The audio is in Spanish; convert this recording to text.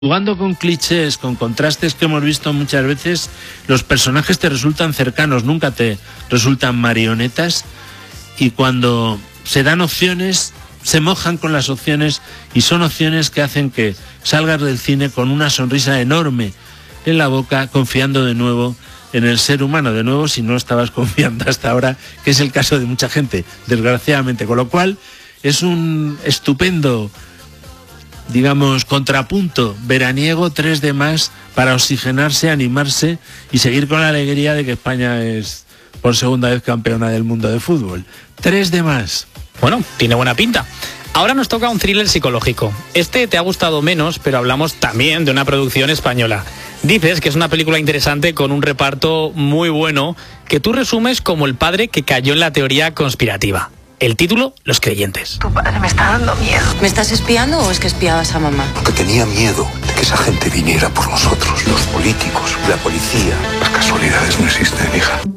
Jugando con clichés, con contrastes que hemos visto muchas veces, los personajes te resultan cercanos, nunca te resultan marionetas, y cuando se dan opciones, se mojan con las opciones, y son opciones que hacen que salgas del cine con una sonrisa enorme en la boca, confiando de nuevo en el ser humano, de nuevo si no estabas confiando hasta ahora, que es el caso de mucha gente, desgraciadamente, con lo cual es un estupendo, digamos, contrapunto veraniego, 3 de más para oxigenarse, animarse y seguir con la alegría de que España es por segunda vez campeona del mundo de fútbol. 3 de más. Bueno, tiene buena pinta. Ahora nos toca un thriller psicológico. Este te ha gustado menos, pero hablamos también de una producción española. Dices que es una película interesante con un reparto muy bueno que tú resumes como el padre que cayó en la teoría conspirativa. El título, Los creyentes. Tu padre me está dando miedo. ¿Me estás espiando o es que espiabas a mamá? Porque tenía miedo de que esa gente viniera por nosotros, los políticos, la policía. Las casualidades no existen, hija.